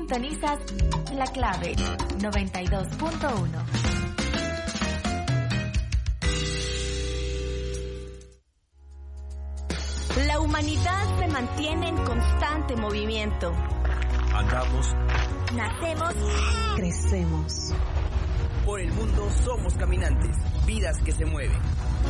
Sintonizas La Clave 92.1. La humanidad se mantiene en constante movimiento. Andamos, nacemos, crecemos. Por el mundo somos caminantes, vidas que se mueven.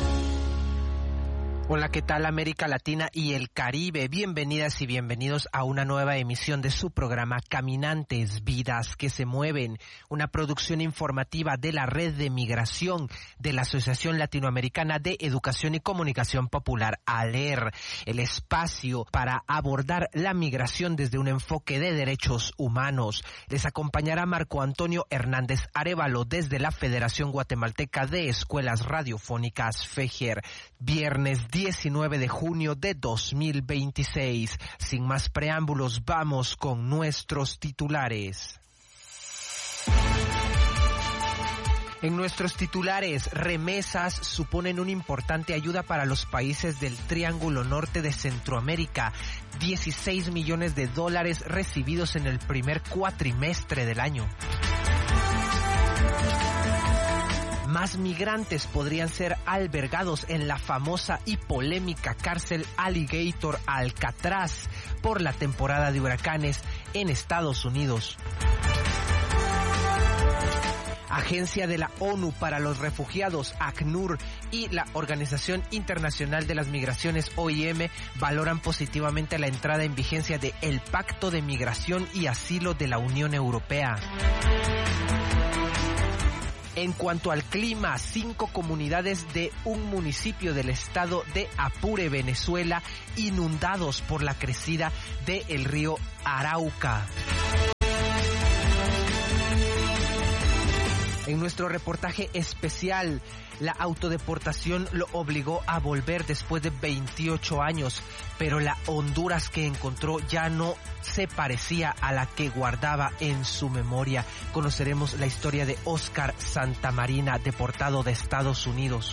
Hola, ¿qué tal América Latina y el Caribe? Bienvenidas y bienvenidos a una nueva emisión de su programa Caminantes, Vidas que se Mueven, una producción informativa de la Red de Migración de la Asociación Latinoamericana de Educación y Comunicación Popular, ALER, el espacio para abordar la migración desde un enfoque de derechos humanos. Les acompañará Marco Antonio Hernández Arévalo desde la Federación Guatemalteca de Escuelas Radiofónicas, FEGER, viernes 19 de junio de 2026. Sin más preámbulos, vamos con nuestros titulares. En nuestros titulares, remesas suponen una importante ayuda para los países del Triángulo Norte de Centroamérica. 16 millones de dólares recibidos en el primer cuatrimestre del año. Más migrantes podrían ser albergados en la famosa y polémica cárcel Alligator Alcatraz por la temporada de huracanes en Estados Unidos. Agencia de la ONU para los Refugiados, ACNUR, y la Organización Internacional de las Migraciones, OIM, valoran positivamente la entrada en vigencia de el Pacto de Migración y Asilo de la Unión Europea. En cuanto al clima, 5 comunidades de un municipio del estado de Apure, Venezuela, inundados por la crecida del río Arauca. En nuestro reportaje especial, la autodeportación lo obligó a volver después de 28 años, pero la Honduras que encontró ya no se parecía a la que guardaba en su memoria. Conoceremos la historia de Oscar Santamarina, deportado de Estados Unidos.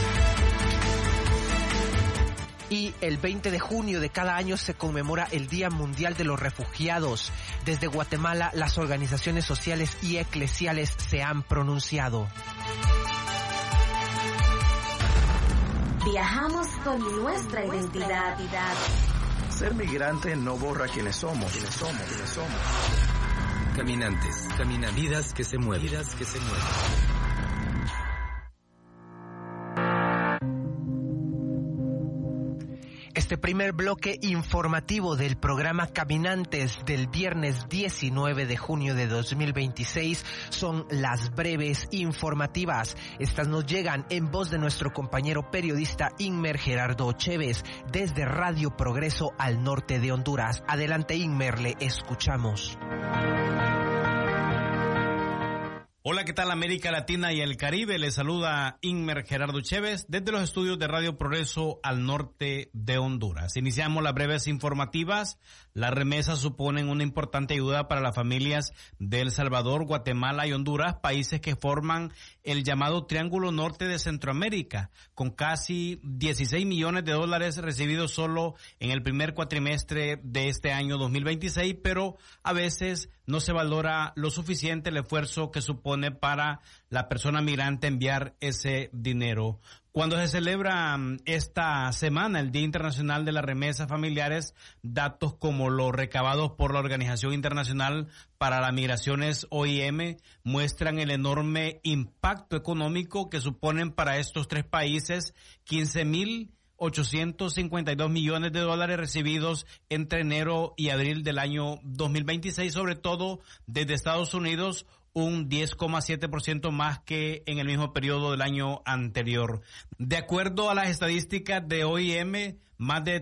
Y el 20 de junio de cada año se conmemora el Día Mundial de los Refugiados. Desde Guatemala, las organizaciones sociales y eclesiales se han pronunciado. Viajamos con nuestra identidad. ser migrante no borra quienes somos. Caminantes, vidas que se mueven. Este primer bloque informativo del programa Caminantes del viernes 19 de junio de 2026 son las breves informativas. Estas nos llegan en voz de nuestro compañero periodista Inmer Gerardo Chévez desde Radio Progreso al norte de Honduras. Adelante Inmer, le escuchamos. Hola, ¿qué tal América Latina y el Caribe? Les saluda Inmer Gerardo Chévez desde los estudios de Radio Progreso al norte de Honduras. Iniciamos las breves informativas. Las remesas suponen una importante ayuda para las familias de El Salvador, Guatemala y Honduras, países que forman el llamado Triángulo Norte de Centroamérica, con casi 16 millones de dólares recibidos solo en el primer cuatrimestre de este año 2026, pero a veces no se valora lo suficiente el esfuerzo que supone para la persona migrante enviar ese dinero. Cuando se celebra esta semana el Día Internacional de las Remesas Familiares, datos como los recabados por la Organización Internacional para las Migraciones, OIM, muestran el enorme impacto económico que suponen para estos tres países 15.852 millones de dólares recibidos entre enero y abril del año 2026, sobre todo desde Estados Unidos, un 10,7% más que en el mismo periodo del año anterior. De acuerdo a las estadísticas de OIM, más de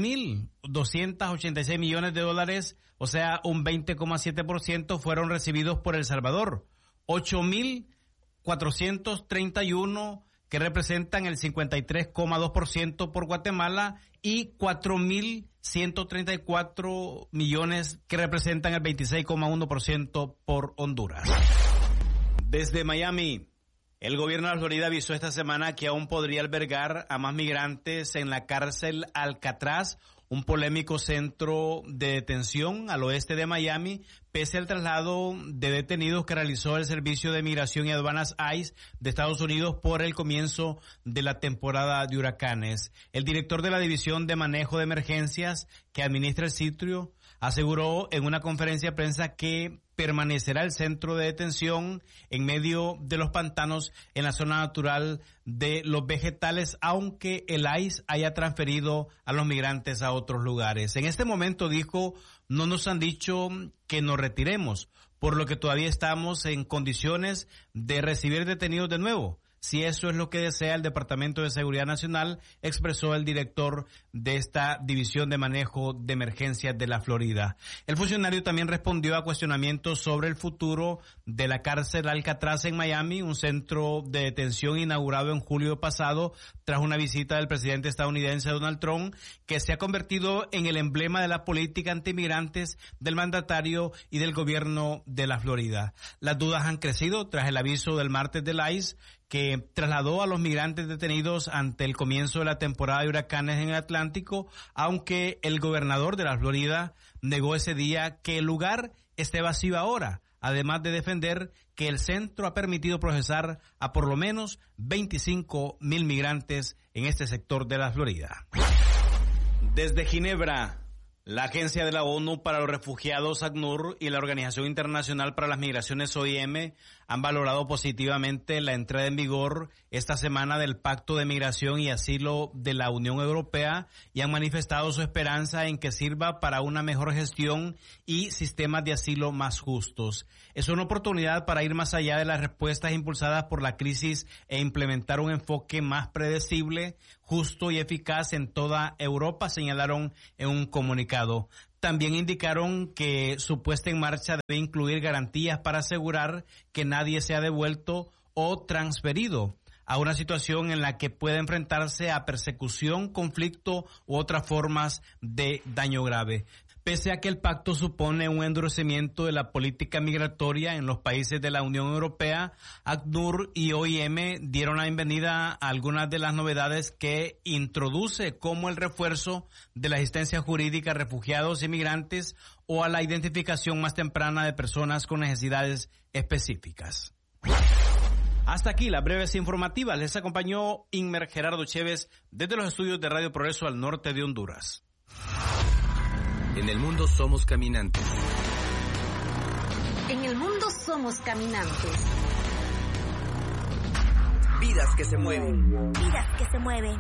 3.286 millones de dólares, o sea, un 20,7% fueron recibidos por El Salvador, 8.431 que representan el 53,2% por Guatemala y 4.134 millones que representan el 26,1% por Honduras. Desde Miami, el gobierno de la Florida avisó esta semana que aún podría albergar a más migrantes en la cárcel Alcatraz un polémico centro de detención al oeste de Miami, pese al traslado de detenidos que realizó el Servicio de Migración y Aduanas ICE de Estados Unidos por el comienzo de la temporada de huracanes. El director de la División de Manejo de Emergencias que administra el sitio aseguró en una conferencia de prensa que permanecerá el centro de detención en medio de los pantanos en la zona natural de los vegetales, aunque el ICE haya transferido a los migrantes a otros lugares. En este momento, dijo, no nos han dicho que nos retiremos, por lo que todavía estamos en condiciones de recibir detenidos de nuevo. Si eso es lo que desea el Departamento de Seguridad Nacional, expresó el director de esta División de Manejo de Emergencias de la Florida. El funcionario también respondió a cuestionamientos sobre el futuro de la cárcel Alcatraz en Miami, un centro de detención inaugurado en julio pasado tras una visita del presidente estadounidense Donald Trump, que se ha convertido en el emblema de la política antimigrantes del mandatario y del gobierno de la Florida. Las dudas han crecido tras el aviso del martes del ICE, que trasladó a los migrantes detenidos ante el comienzo de la temporada de huracanes en el Atlántico, aunque el gobernador de la Florida negó ese día que el lugar esté vacío ahora, además de defender que el centro ha permitido procesar a por lo menos 25,000 migrantes en este sector de la Florida. Desde Ginebra, la Agencia de la ONU para los Refugiados, ACNUR, y la Organización Internacional para las Migraciones, OIM, han valorado positivamente la entrada en vigor esta semana del Pacto de Migración y Asilo de la Unión Europea y han manifestado su esperanza en que sirva para una mejor gestión y sistemas de asilo más justos. Es una oportunidad para ir más allá de las respuestas impulsadas por la crisis e implementar un enfoque más predecible, justo y eficaz en toda Europa, señalaron en un comunicado. También indicaron que su puesta en marcha debe incluir garantías para asegurar que nadie sea devuelto o transferido a una situación en la que pueda enfrentarse a persecución, conflicto u otras formas de daño grave. Pese a que el pacto supone un endurecimiento de la política migratoria en los países de la Unión Europea, ACNUR y OIM dieron la bienvenida a algunas de las novedades que introduce, como el refuerzo de la asistencia jurídica a refugiados y migrantes o a la identificación más temprana de personas con necesidades específicas. Hasta aquí las breves informativas. Les acompañó Inmer Gerardo Chévez desde los estudios de Radio Progreso al norte de Honduras. En el mundo somos caminantes. En el mundo somos caminantes. Vidas que se mueven. Vidas que se mueven.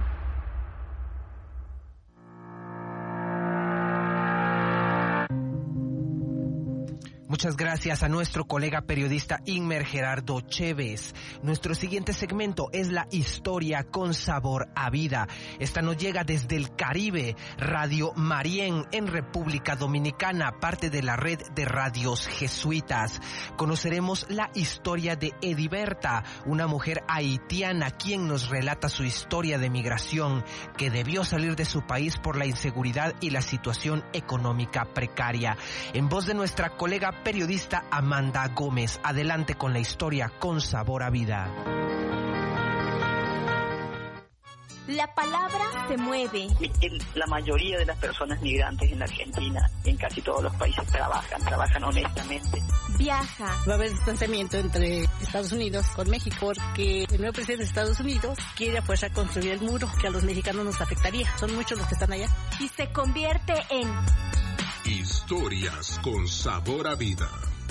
Muchas gracias a nuestro colega periodista Inmer Gerardo Chévez. Nuestro siguiente segmento es la historia con sabor a vida. Esta nos llega desde el Caribe, Radio Marién en República Dominicana, parte de la red de radios jesuitas. Conoceremos la historia de Ediberta, una mujer haitiana quien nos relata su historia de migración, que debió salir de su país por la inseguridad y la situación económica precaria. En voz de nuestra colega periodista Amanda Gómez. Adelante con la historia con sabor a vida. La palabra se mueve. La mayoría de las personas migrantes en la Argentina, en casi todos los países, trabajan honestamente. Viaja. Va a haber distanciamiento entre Estados Unidos con México porque el nuevo presidente de Estados Unidos quiere a fuerza construir el muro que a los mexicanos nos afectaría. Son muchos los que están allá. Y se convierte en Historias con sabor a vida.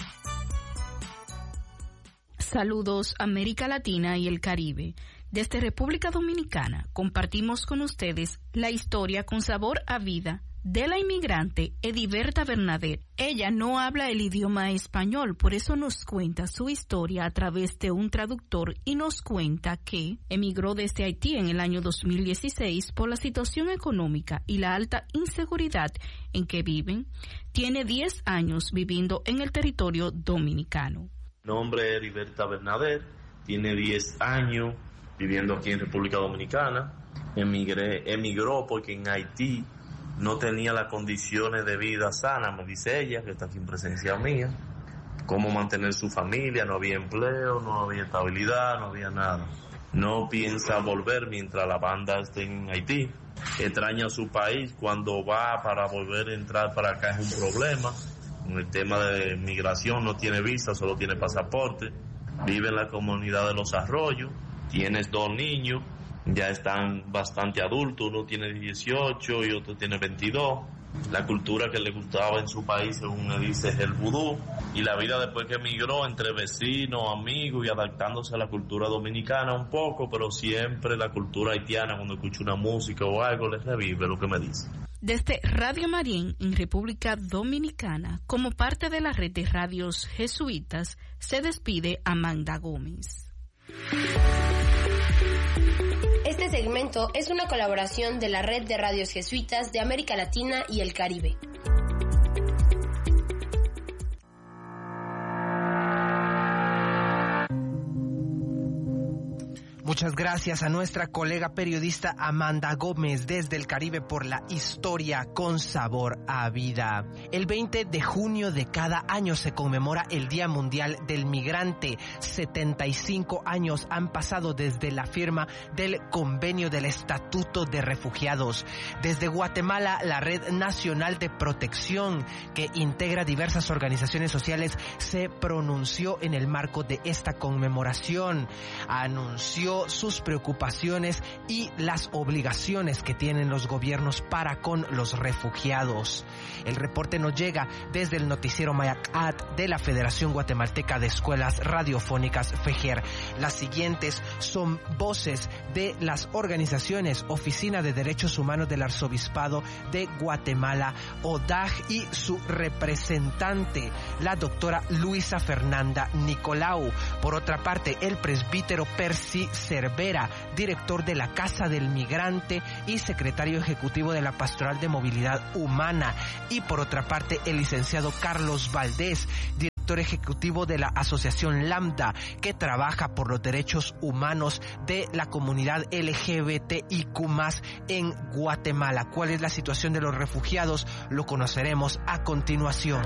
Saludos América Latina y el Caribe. Desde República Dominicana compartimos con ustedes la historia con sabor a vida de la inmigrante Ediberta Bernadet. Ella no habla el idioma español, por eso nos cuenta su historia a través de un traductor y nos cuenta que emigró desde Haití en el año 2016 por la situación económica y la alta inseguridad en que viven. Tiene 10 años viviendo en el territorio dominicano. Mi nombre es Ediberta Bernadet, tiene 10 años viviendo aquí en República Dominicana. Emigró porque en Haití no tenía las condiciones de vida sana, me dice ella, que está aquí en presencia mía. Cómo mantener su familia, no había empleo, no había estabilidad, no había nada. No piensa volver mientras la banda esté en Haití. extraña su país, cuando va para volver a entrar para acá es un problema. En el tema de migración no tiene visa, solo tiene pasaporte. Vive en la comunidad de Los Arroyos, tienes 2 niños, ya están bastante adultos, uno tiene 18 y otro tiene 22. La cultura que le gustaba en su país, según me dice, es el vudú. Y la vida después que emigró, entre vecinos, amigos y adaptándose a la cultura dominicana un poco, pero siempre la cultura haitiana, cuando escucha una música o algo, les revive lo que me dice. Desde Radio Marién, en República Dominicana, como parte de la red de radios jesuitas, se despide Amanda Gómez. Este segmento es una colaboración de la red de radios jesuitas de América Latina y el Caribe. Muchas gracias a nuestra colega periodista Amanda Gómez desde el Caribe por la historia con sabor a vida. El 20 de junio de cada año se conmemora el Día Mundial del Migrante. 75 años han pasado desde la firma del Convenio del Estatuto de Refugiados. Desde Guatemala, la Red Nacional de Protección, que integra diversas organizaciones sociales, se pronunció en el marco de esta conmemoración. Anunció sus preocupaciones y las obligaciones que tienen los gobiernos para con los refugiados. El reporte nos llega desde el noticiero Mayacat de la Federación Guatemalteca de Escuelas Radiofónicas FEGER. Las siguientes son voces de las organizaciones Oficina de Derechos Humanos del Arzobispado de Guatemala, ODAG, y su representante, la doctora Luisa Fernanda Nicolau. Por otra parte, el presbítero Percy Cervera, director de la Casa del Migrante y secretario ejecutivo de la Pastoral de Movilidad Humana. Y por otra parte, el licenciado Carlos Valdés, director ejecutivo de la Asociación Lambda, que trabaja por los derechos humanos de la comunidad LGBTIQ+ en Guatemala. ¿Cuál es la situación de los refugiados? Lo conoceremos a continuación.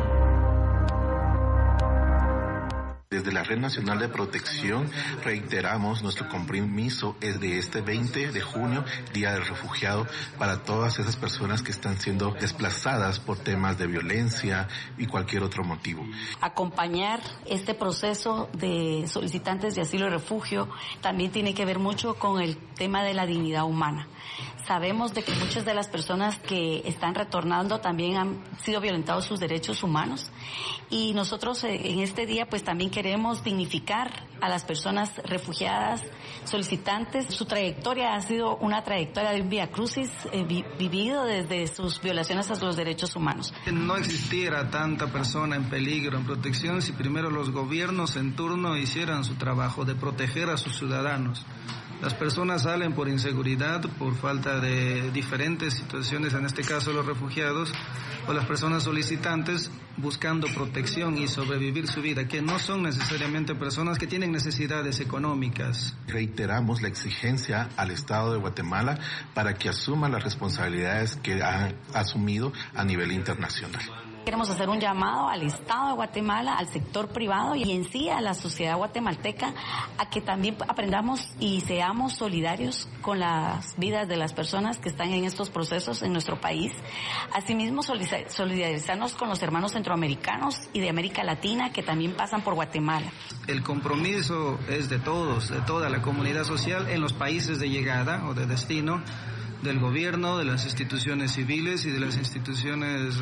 Desde la Red Nacional de Protección reiteramos nuestro compromiso de este 20 de junio, Día del Refugiado, para todas esas personas que están siendo desplazadas por temas de violencia y cualquier otro motivo. Acompañar este proceso de solicitantes de asilo y refugio también tiene que ver mucho con el tema de la dignidad humana. Sabemos de que muchas de las personas que están retornando también han sido violentados sus derechos humanos, y nosotros en este día pues también queremos dignificar a las personas refugiadas, solicitantes. Su trayectoria ha sido una trayectoria de un vía crucis vivido desde sus violaciones a los derechos humanos. No existiera tanta persona en peligro, en protección, si primero los gobiernos en turno hicieran su trabajo de proteger a sus ciudadanos. Las personas salen por inseguridad, por falta de diferentes situaciones, en este caso los refugiados, o las personas solicitantes buscando protección y sobrevivir su vida, que no son necesariamente personas que tienen necesidades económicas. Reiteramos la exigencia al Estado de Guatemala para que asuma las responsabilidades que ha asumido a nivel internacional. Queremos hacer un llamado al Estado de Guatemala, al sector privado y en sí a la sociedad guatemalteca a que también aprendamos y seamos solidarios con las vidas de las personas que están en estos procesos en nuestro país. Asimismo, solidarizarnos con los hermanos centroamericanos y de América Latina que también pasan por Guatemala. El compromiso es de todos, de toda la comunidad social en los países de llegada o de destino, del gobierno, de las instituciones civiles y de las instituciones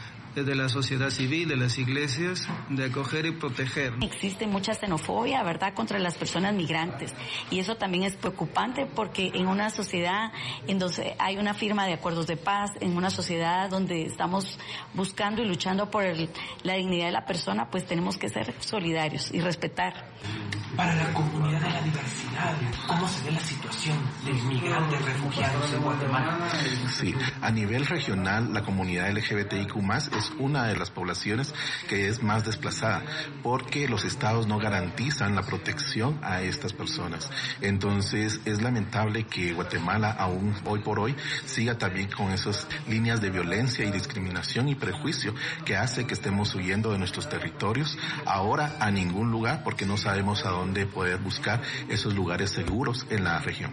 de la sociedad civil, de las iglesias, de acoger y proteger. Existe mucha xenofobia, ¿verdad?, contra las personas migrantes, y eso también es preocupante porque en una sociedad en donde hay una firma de acuerdos de paz, en una sociedad donde estamos buscando y luchando por la dignidad de la persona, pues tenemos que ser solidarios y respetar. Para la comunidad de la diversidad, ¿cómo se ve la situación de migrantes refugiados en Guatemala? Sí, a nivel regional, la comunidad LGBTIQ+ es una de las poblaciones que es más desplazada, porque los estados no garantizan la protección a estas personas. Entonces, es lamentable que Guatemala, aún hoy por hoy, siga también con esas líneas de violencia y discriminación y prejuicio que hace que estemos huyendo de nuestros territorios, ahora a ningún lugar, porque no sabemos a dónde poder buscar esos lugares seguros en la región.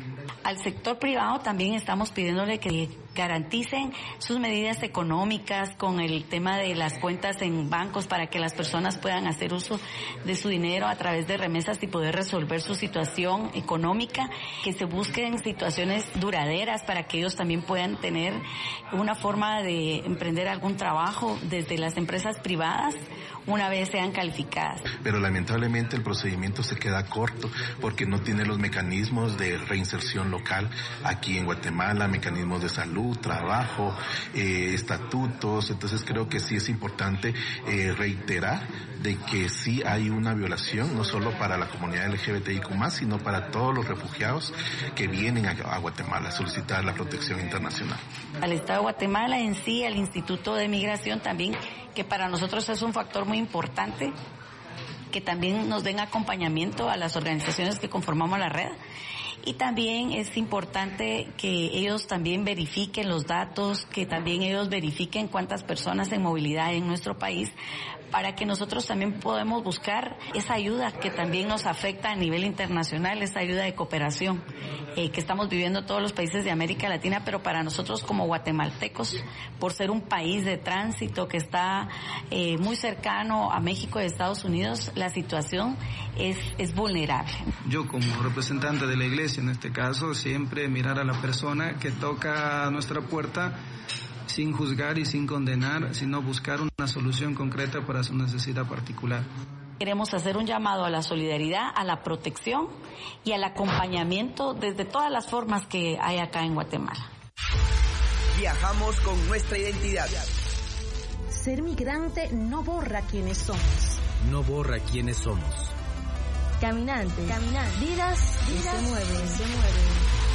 Al sector privado también estamos pidiéndole que garanticen sus medidas económicas con el tema de las cuentas en bancos para que las personas puedan hacer uso de su dinero a través de remesas y poder resolver su situación económica, que se busquen situaciones duraderas para que ellos también puedan tener una forma de emprender algún trabajo desde las empresas privadas una vez sean calificadas. Pero lamentablemente el procedimiento se queda corto porque no tiene los mecanismos de reinserción local aquí en Guatemala, mecanismos de salud, trabajo, estatutos. Entonces creo que sí es importante reiterar de que sí hay una violación, no solo para la comunidad LGBTIQ+, sino para todos los refugiados que vienen a Guatemala a solicitar la protección internacional. Al Estado de Guatemala en sí, al Instituto de Migración también, que para nosotros es un factor muy importante, que también nos den acompañamiento a las organizaciones que conformamos la red. Y también es importante que ellos también verifiquen los datos, que también ellos verifiquen cuántas personas en movilidad hay en nuestro país, para que nosotros también podamos buscar esa ayuda que también nos afecta a nivel internacional, esa ayuda de cooperación que estamos viviendo todos los países de América Latina, pero para nosotros como guatemaltecos, por ser un país de tránsito que está muy cercano a México y Estados Unidos, la situación es vulnerable. Yo como representante de la Iglesia, en este caso, siempre mirar a la persona que toca a nuestra puerta sin juzgar y sin condenar, sino buscar una solución concreta para su necesidad particular. Queremos hacer un llamado a la solidaridad, a la protección y al acompañamiento desde todas las formas que hay acá en Guatemala. Viajamos con nuestra identidad. Ser migrante no borra quiénes somos. No borra quiénes somos. Caminantes. Vidas que se mueven.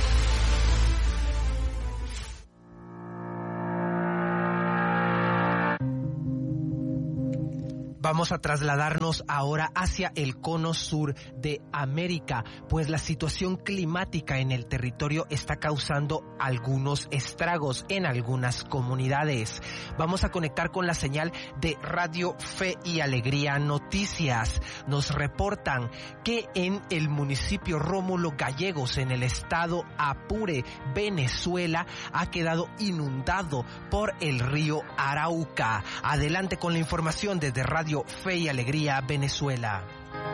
Vamos a trasladarnos ahora hacia el cono sur de América, pues la situación climática en el territorio está causando algunos estragos en algunas comunidades. Vamos a conectar con la señal de Radio Fe y Alegría Noticias. Nos reportan que en el municipio Rómulo Gallegos, en el estado Apure, Venezuela, ha quedado inundado por el río Arauca. Adelante con la información desde Radio Fe y Alegría, Venezuela.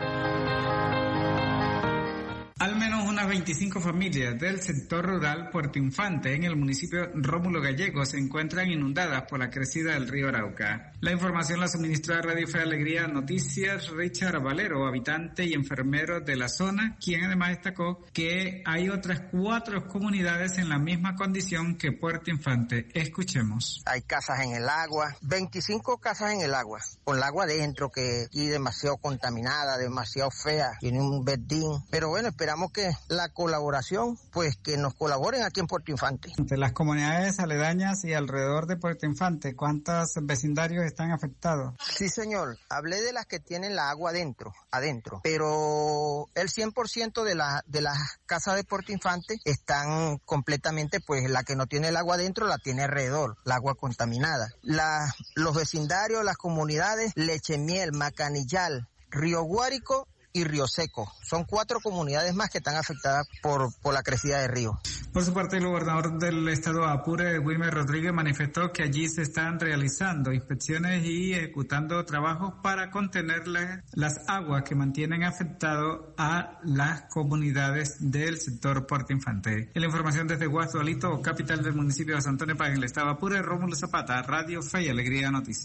Al menos unas 25 familias del sector rural Puerto Infante en el municipio Rómulo Gallegos se encuentran inundadas por la crecida del río Arauca. La información la suministra Radio Fe y Alegría Noticias Richard Valero, habitante y enfermero de la zona, quien además destacó que hay otras 4 comunidades en la misma condición que Puerto Infante. Escuchemos. Hay casas en el agua, 25 casas en el agua, con el agua dentro que aquí demasiado contaminada, demasiado fea, tiene un verdín, pero bueno, esperamos que la colaboración, pues que nos colaboren aquí en Puerto Infante. De las comunidades aledañas y alrededor de Puerto Infante, ¿cuántos vecindarios están afectados? Sí, señor, hablé de las que tienen la agua adentro, pero el 100% de las casas de Puerto Infante están completamente, pues la que no tiene el agua adentro la tiene alrededor, la agua contaminada. Los vecindarios, las comunidades Lechemiel, Macanillal, Río Guárico y Río Seco. Son 4 comunidades más que están afectadas por la crecida del río. Por su parte, el gobernador del estado Apure, Wilmer Rodríguez, manifestó que allí se están realizando inspecciones y ejecutando trabajos para contener las aguas que mantienen afectado a las comunidades del sector Puerto Infante. En la información desde Guasdualito, capital del municipio de San Antonio Páez, en el estado Apure, Rómulo Zapata, Radio Fe y Alegría Noticias.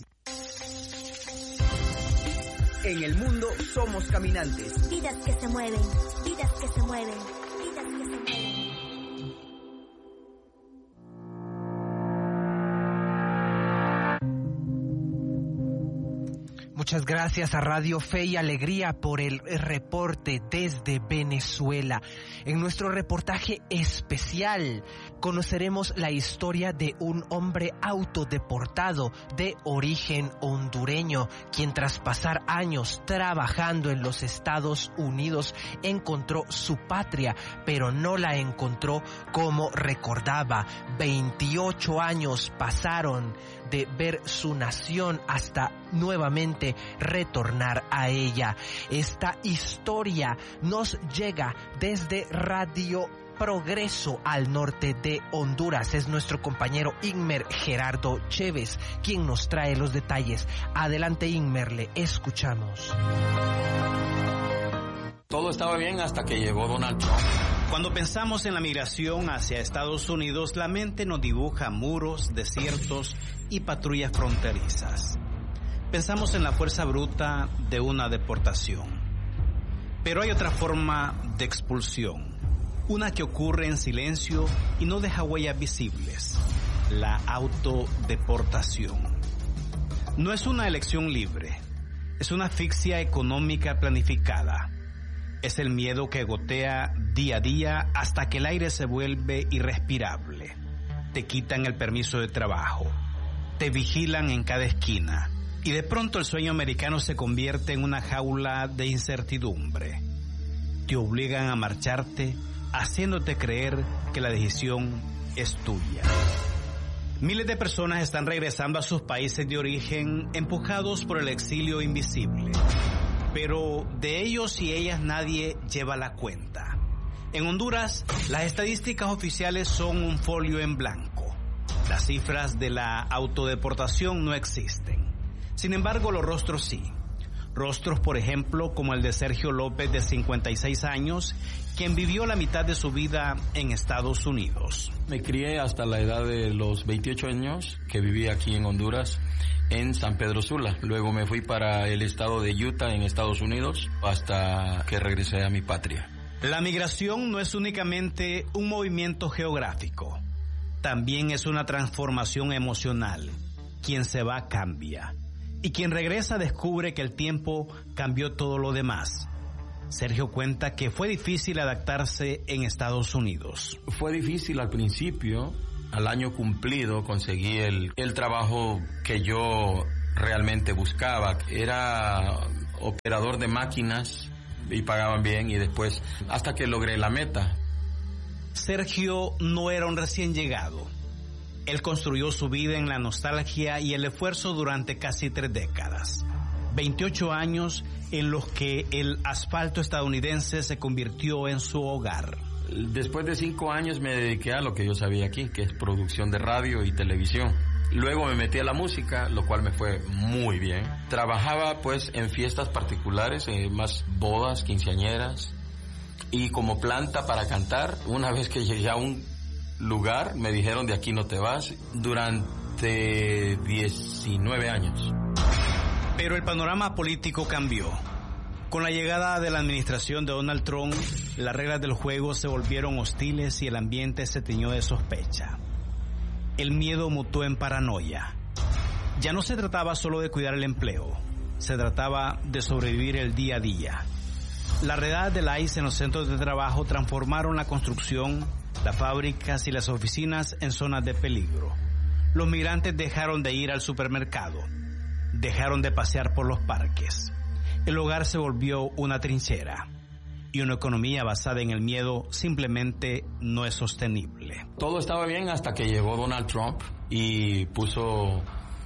En el mundo somos caminantes. Vidas que se mueven, vidas que se mueven, vidas que se mueven. Muchas gracias a Radio Fe y Alegría por el reporte desde Venezuela. En nuestro reportaje especial conoceremos la historia de un hombre autodeportado de origen hondureño, quien tras pasar años trabajando en los Estados Unidos encontró su patria, pero no la encontró como recordaba. 28 años pasaron de ver su nación hasta nuevamente retornar a ella. Esta historia nos llega desde Radio Progreso al norte de Honduras. Es nuestro compañero Inmer Gerardo Chévez quien nos trae los detalles. Adelante, Inmer, le escuchamos. Todo estaba bien hasta que llegó Donald Trump. Cuando pensamos en la migración hacia Estados Unidos, la mente nos dibuja muros, desiertos y patrullas fronterizas. Pensamos en la fuerza bruta de una deportación. Pero hay otra forma de expulsión, una que ocurre en silencio y no deja huellas visibles: la autodeportación. No es una elección libre, es una asfixia económica planificada. Es el miedo que gotea día a día hasta que el aire se vuelve irrespirable. Te quitan el permiso de trabajo, te vigilan en cada esquina y de pronto el sueño americano se convierte en una jaula de incertidumbre. Te obligan a marcharte, haciéndote creer que la decisión es tuya. Miles de personas están regresando a sus países de origen empujados por el exilio invisible. Pero de ellos y ellas nadie lleva la cuenta. En Honduras, las estadísticas oficiales son un folio en blanco. Las cifras de la autodeportación no existen. Sin embargo, los rostros sí. Rostros, por ejemplo, como el de Sergio López, de 56 años, quien vivió la mitad de su vida en Estados Unidos. Me crié hasta la edad de los 28 años, que viví aquí en Honduras, en San Pedro Sula. Luego me fui para el estado de Utah, en Estados Unidos, hasta que regresé a mi patria. La migración no es únicamente un movimiento geográfico, también es una transformación emocional. Quien se va cambia, y quien regresa descubre que el tiempo cambió todo lo demás. Sergio cuenta que fue difícil adaptarse en Estados Unidos. Fue difícil al principio. Al año cumplido conseguí el trabajo que yo realmente buscaba. Era operador de máquinas y pagaban bien, y después hasta que logré la meta. Sergio no era un recién llegado. Él construyó su vida en la nostalgia y el esfuerzo durante casi 3 décadas. 28 años en los que el asfalto estadounidense se convirtió en su hogar. Después de 5 años me dediqué a lo que yo sabía aquí, que es producción de radio y televisión. Luego me metí a la música, lo cual me fue muy bien. Trabajaba pues en fiestas particulares, más bodas, quinceañeras, y como planta para cantar. Una vez que llegué a un lugar, me dijeron: de aquí no te vas, durante 19 años. Pero el panorama político cambió. Con la llegada de la administración de Donald Trump, las reglas del juego se volvieron hostiles y el ambiente se tiñó de sospecha. El miedo mutó en paranoia. Ya no se trataba solo de cuidar el empleo, se trataba de sobrevivir el día a día. Las redadas del ICE en los centros de trabajo transformaron la construcción, las fábricas y las oficinas en zonas de peligro. Los migrantes dejaron de ir al supermercado, dejaron de pasear por los parques. El hogar se volvió una trinchera y una economía basada en el miedo simplemente no es sostenible. Todo estaba bien hasta que llegó Donald Trump y puso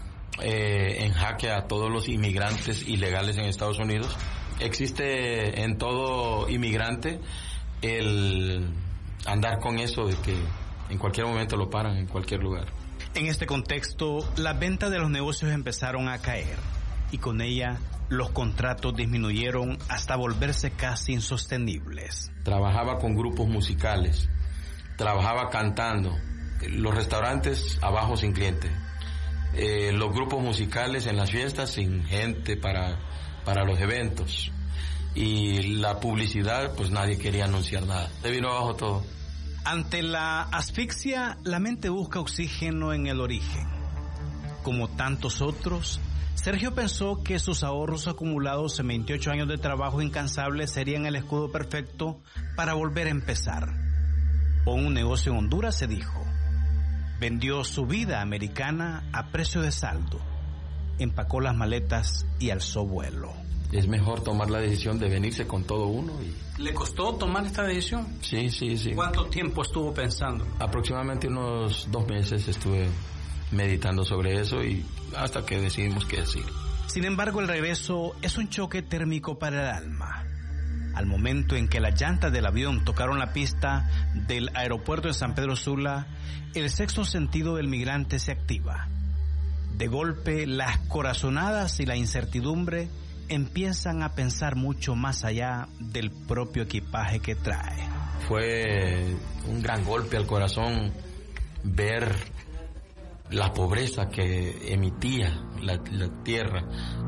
en jaque a todos los inmigrantes ilegales en Estados Unidos. Existe en todo inmigrante el andar con eso de que en cualquier momento lo paran en cualquier lugar. En este contexto, las ventas de los negocios empezaron a caer y con ella los contratos disminuyeron hasta volverse casi insostenibles. Trabajaba con grupos musicales, trabajaba cantando, los restaurantes abajo sin cliente, los grupos musicales en las fiestas sin gente para los eventos, y la publicidad, pues nadie quería anunciar nada. Se vino abajo todo. Ante la asfixia, la mente busca oxígeno en el origen. Como tantos otros, Sergio pensó que sus ahorros acumulados en 28 años de trabajo incansable serían el escudo perfecto para volver a empezar. Pon un negocio en Honduras, se dijo. Vendió su vida americana a precio de saldo. Empacó las maletas y alzó vuelo. Es mejor tomar la decisión de venirse con todo uno. ¿Le costó tomar esta decisión? Sí. ¿Cuánto tiempo estuvo pensando? Aproximadamente unos 2 meses estuve meditando sobre eso y hasta que decidimos qué decir. Sin embargo, el regreso es un choque térmico para el alma. Al momento en que las llantas del avión tocaron la pista del aeropuerto de San Pedro Sula, el sexto sentido del migrante se activa. De golpe, las corazonadas y la incertidumbre empiezan a pensar mucho más allá del propio equipaje que trae. Fue un gran golpe al corazón ver la pobreza que emitía la tierra.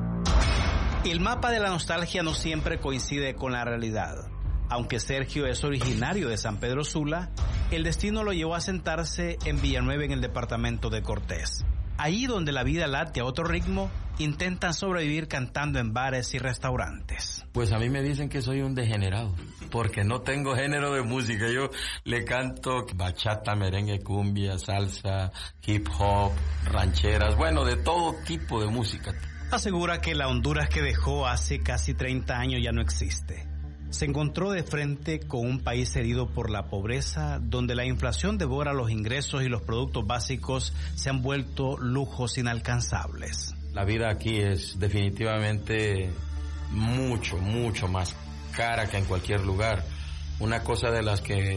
Y el mapa de la nostalgia no siempre coincide con la realidad. Aunque Sergio es originario de San Pedro Sula, el destino lo llevó a sentarse en Villanueva, en el departamento de Cortés. Ahí donde la vida late a otro ritmo, intentan sobrevivir cantando en bares y restaurantes. Pues a mí me dicen que soy un degenerado, porque no tengo género de música. Yo le canto bachata, merengue, cumbia, salsa, hip hop, rancheras, bueno, de todo tipo de música. Asegura que la Honduras que dejó hace casi 30 años ya no existe. Se encontró de frente con un país herido por la pobreza, donde la inflación devora los ingresos y los productos básicos se han vuelto lujos inalcanzables. La vida aquí es definitivamente mucho, mucho más cara que en cualquier lugar. Una cosa de las que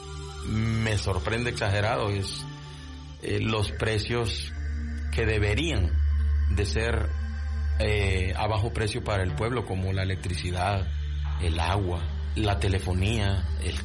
me sorprende exagerado es los precios que deberían de ser a bajo precio para el pueblo, como la electricidad, el agua, la telefonía,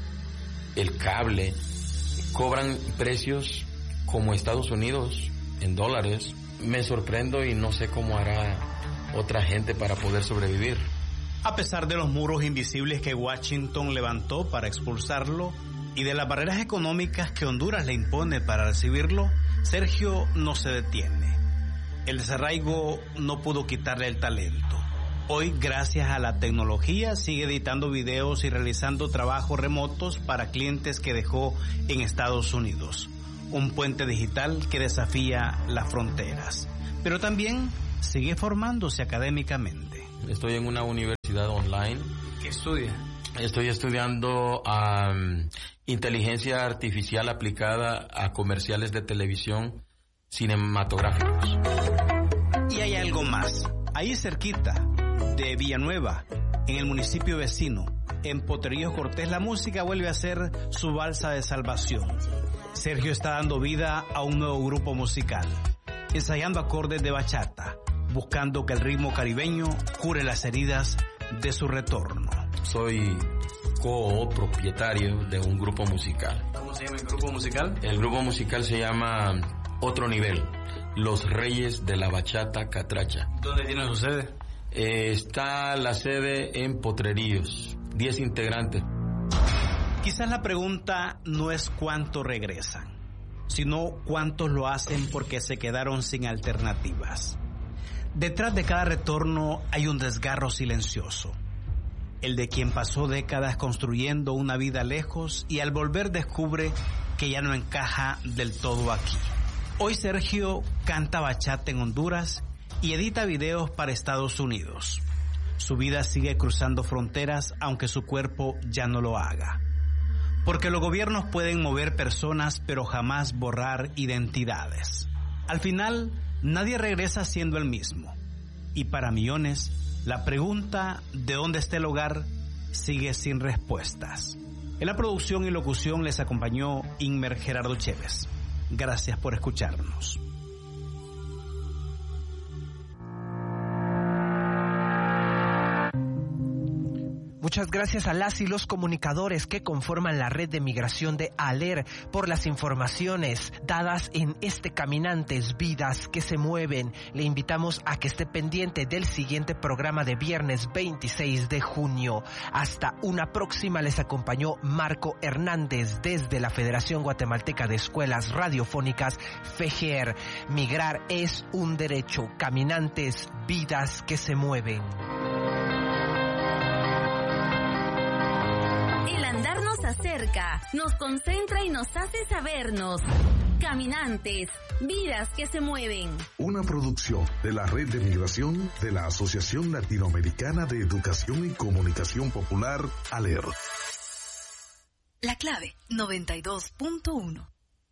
el cable. Cobran precios como Estados Unidos en dólares. Me sorprendo y no sé cómo hará otra gente para poder sobrevivir. A pesar de los muros invisibles que Washington levantó para expulsarlo y de las barreras económicas que Honduras le impone para recibirlo, Sergio no se detiene. El desarraigo no pudo quitarle el talento. Hoy, gracias a la tecnología, sigue editando videos y realizando trabajos remotos para clientes que dejó en Estados Unidos. Un puente digital que desafía las fronteras. Pero también sigue formándose académicamente. Estoy en una universidad online. ¿Qué estudia? Estoy estudiando inteligencia artificial aplicada a comerciales de televisión cinematográficos. Y hay algo más. Ahí cerquita de Villanueva, en el municipio vecino, en Potrerillos Cortés, la música vuelve a ser su balsa de salvación. Sergio está dando vida a un nuevo grupo musical, ensayando acordes de bachata, buscando que el ritmo caribeño cure las heridas de su retorno. Soy copropietario de un grupo musical. ¿Cómo se llama el grupo musical? El grupo musical se llama Otro Nivel, Los Reyes de la Bachata Catracha. ¿Dónde tiene su sede? Está la sede en Potrerillos, 10 integrantes. Quizás la pregunta no es cuántos regresan, sino cuántos lo hacen porque se quedaron sin alternativas. Detrás de cada retorno hay un desgarro silencioso, el de quien pasó décadas construyendo una vida lejos y al volver descubre que ya no encaja del todo aquí. Hoy Sergio canta bachata en Honduras y edita videos para Estados Unidos. Su vida sigue cruzando fronteras, aunque su cuerpo ya no lo haga. Porque los gobiernos pueden mover personas, pero jamás borrar identidades. Al final, nadie regresa siendo el mismo. Y para millones, la pregunta ¿de dónde está el hogar? Sigue sin respuestas. En la producción y locución les acompañó Inmer Gerardo Chévez. Gracias por escucharnos. Muchas gracias a las y los comunicadores que conforman la red de migración de ALER por las informaciones dadas en este Caminantes, Vidas que se mueven. Le invitamos a que esté pendiente del siguiente programa de viernes 26 de junio. Hasta una próxima. Les acompañó Marco Hernández desde la Federación Guatemalteca de Escuelas Radiofónicas, FEGER. Migrar es un derecho. Caminantes, Vidas que se mueven. El andar nos acerca, nos concentra y nos hace sabernos. Caminantes, vidas que se mueven. Una producción de la Red de Migración de la Asociación Latinoamericana de Educación y Comunicación Popular, ALER. La clave 92.1.